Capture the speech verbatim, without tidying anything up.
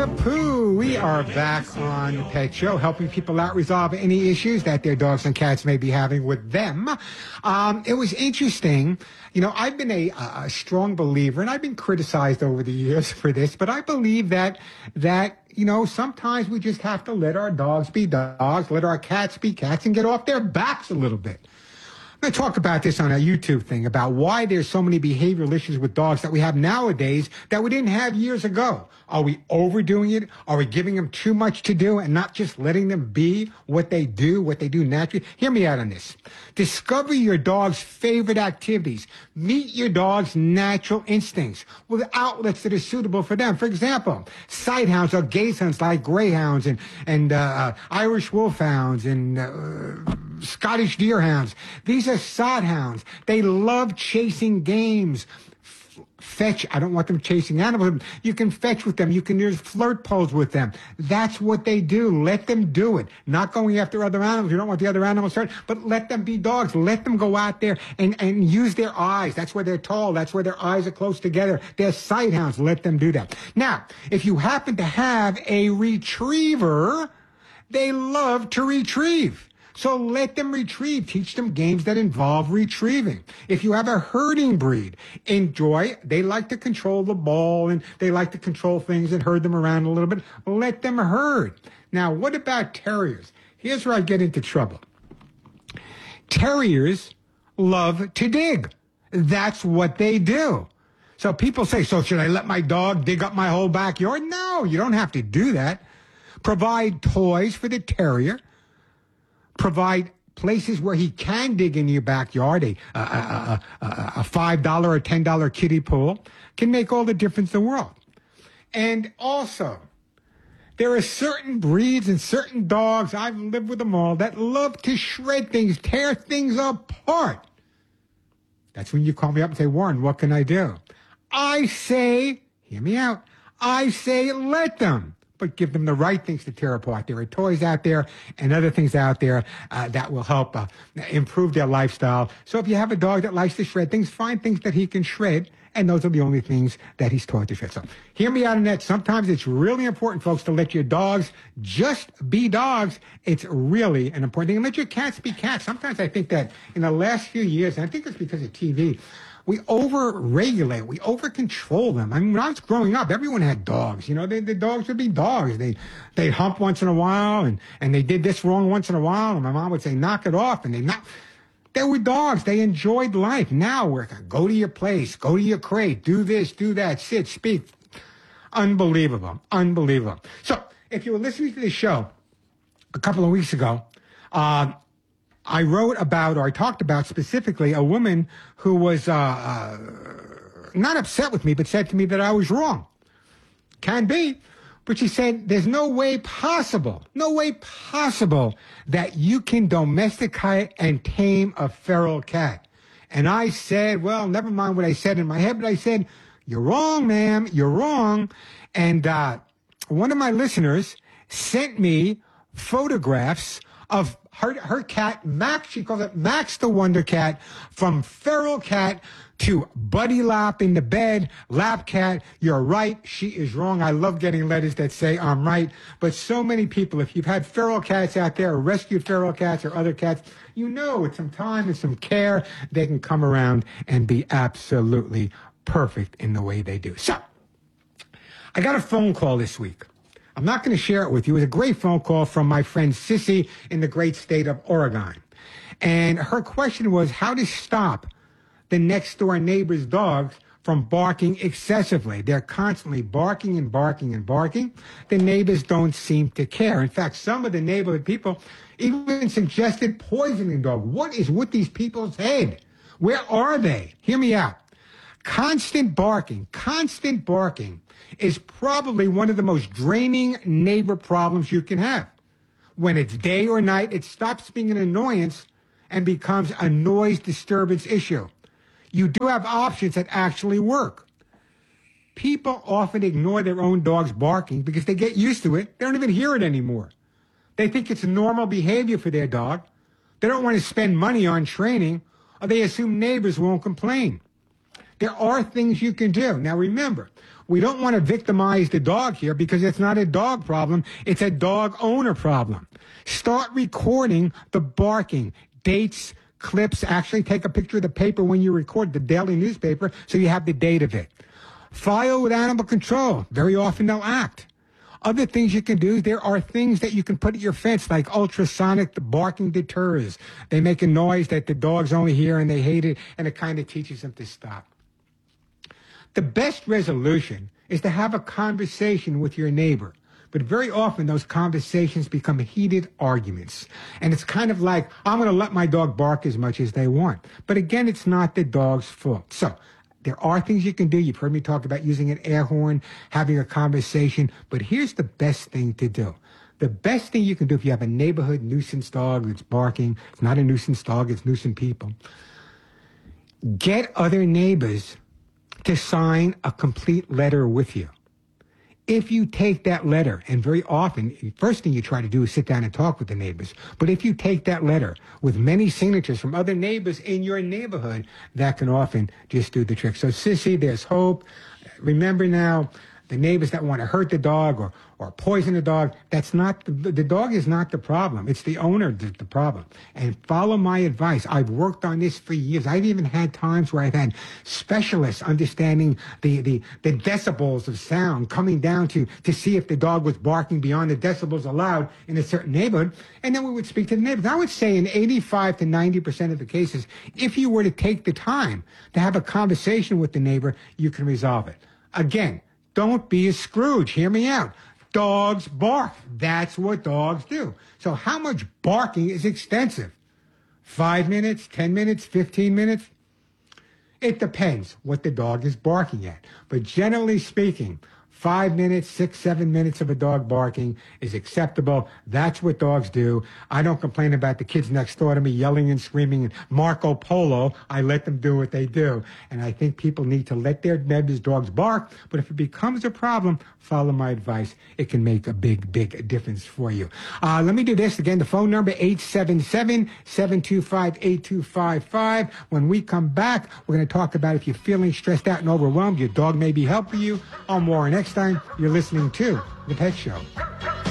Pooh. We are back on the Pet Show, helping people out resolve any issues that their dogs and cats may be having with them. Um, it was interesting. You know, I've been a, a strong believer, and I've been criticized over the years for this, but I believe that that you know, sometimes we just have to let our dogs be dogs, let our cats be cats, and get off their backs a little bit. I'm going to talk about this on a YouTube thing about why there's so many behavioral issues with dogs that we have nowadays that we didn't have years ago. Are we overdoing it? Are we giving them too much to do and not just letting them be what they do, what they do naturally? Hear me out on this. Discover your dog's favorite activities. Meet your dog's natural instincts with outlets that are suitable for them. For example, sight hounds or gaze hounds like greyhounds and, and uh, Irish wolfhounds and uh, Scottish deerhounds. These are sod hounds. They love chasing games. F- fetch. I don't want them chasing animals. You can fetch with them. You can use flirt poles with them. That's what they do. Let them do it. Not going after other animals. You don't want the other animals hurt, but let them be dogs. Let them go out there and, and use their eyes. That's where they're tall. That's where their eyes are close together. They're sight hounds. Let them do that. Now, if you happen to have a retriever, they love to retrieve. So let them retrieve. Teach them games that involve retrieving. If you have a herding breed, enjoy. They like to control the ball and they like to control things and herd them around a little bit. Let them herd. Now, what about terriers? Here's where I get into trouble. Terriers love to dig. That's what they do. So people say, so should I let my dog dig up my whole backyard? No, you don't have to do that. Provide toys for the terrier. Provide places where he can dig in your backyard. A, a, a, a, a five dollar or ten dollar kiddie pool can make all the difference in the world. And also, there are certain breeds and certain dogs, I've lived with them all, that love to shred things, tear things apart. That's when you call me up and say, Warren, what can I do? I say, hear me out, I say let them. But give them the right things to tear apart. There are toys out there and other things out there uh, that will help uh, improve their lifestyle. So if you have a dog that likes to shred things, find things that he can shred, and those are the only things that he's taught to shred. So hear me out on that. Sometimes it's really important, folks, to let your dogs just be dogs. It's really an important thing. And let your cats be cats. Sometimes I think that in the last few years, and I think it's because of T V, we over-regulate, we over-control them. I mean, when I was growing up, everyone had dogs. You know, they, the dogs would be dogs. They, they'd hump once in a while, and, and they did this wrong once in a while, and my mom would say, knock it off, and they knock. They were dogs. They enjoyed life. Now we're going to go to your place, go to your crate, do this, do that, sit, speak. Unbelievable. Unbelievable. So if you were listening to the show a couple of weeks ago, uh, I wrote about, or I talked about specifically, a woman who was uh, uh, not upset with me, but said to me that I was wrong. Can be. But she said, there's no way possible, no way possible that you can domesticate and tame a feral cat. And I said, well, never mind what I said in my head, but I said, you're wrong, ma'am, you're wrong. And uh, one of my listeners sent me photographs of her, her cat, Max, she calls it Max the Wonder Cat, from feral cat to buddy lap in the bed, lap cat. You're right, she is wrong. I love getting letters that say I'm right. But so many people, if you've had feral cats out there, or rescued feral cats or other cats, you know with some time and some care, they can come around and be absolutely perfect in the way they do. So, I got a phone call this week. I'm not going to share it with you. It was a great phone call from my friend Sissy in the great state of Oregon. And her question was how to stop the next door neighbor's dogs from barking excessively. They're constantly barking and barking and barking. The neighbors don't seem to care. In fact, some of the neighborhood people even suggested poisoning dog. What is with these people's head? Where are they? Hear me out. Constant barking, constant barking is probably one of the most draining neighbor problems you can have. When it's day or night, it stops being an annoyance and becomes a noise disturbance issue. You do have options that actually work. People often ignore their own dog's barking because they get used to it. They don't even hear it anymore. They think it's normal behavior for their dog. They don't want to spend money on training, or they assume neighbors won't complain. There are things you can do. Now remember, We don't want to victimize the dog here because it's not a dog problem. It's a dog owner problem. Start recording the barking, dates, clips. Actually take a picture of the paper when you record the daily newspaper so you have the date of it. File with animal control. Very often they'll act. Other things you can do, there are things that you can put at your fence, like ultrasonic barking deters. They make a noise that the dogs only hear and they hate it, and it kind of teaches them to stop. The best resolution is to have a conversation with your neighbor. But very often those conversations become heated arguments. And it's kind of like, I'm going to let my dog bark as much as they want. But again, it's not the dog's fault. So there are things you can do. You've heard me talk about using an air horn, having a conversation. But here's the best thing to do. The best thing you can do if you have a neighborhood nuisance dog that's barking, it's not a nuisance dog, it's nuisance people, get other neighbors to sign a complete letter with you. If you take that letter, and very often, first thing you try to do is sit down and talk with the neighbors. But if you take that letter with many signatures from other neighbors in your neighborhood, that can often just do the trick. So, Sissy, there's hope. Remember now, the neighbors that want to hurt the dog or, or poison the dog, that's not, the, the dog is not the problem. It's the owner that's the problem. And follow my advice. I've worked on this for years. I've even had times where I've had specialists understanding the, the, the decibels of sound coming down to, to see if the dog was barking beyond the decibels allowed in a certain neighborhood. And then we would speak to the neighbors. I would say in eighty-five to ninety percent of the cases, if you were to take the time to have a conversation with the neighbor, you can resolve it. Again, don't be a Scrooge. Hear me out. Dogs bark. That's what dogs do. So how much barking is extensive? Five minutes, ten minutes, fifteen minutes? It depends what the dog is barking at. But generally speaking, five minutes, six, seven minutes of a dog barking is acceptable. That's what dogs do. I don't complain about the kids next door to me yelling and screaming and Marco Polo. I let them do what they do. And I think people need to let their neighbors' dogs bark. But if it becomes a problem, follow my advice. It can make a big, big difference for you. Uh, let me do this again. The phone number, eight seven seven, seven two five, eight two five five. When we come back, we're going to talk about if you're feeling stressed out and overwhelmed, your dog may be helping you. I'm Warren Eckstein. You're listening to The Pet Show.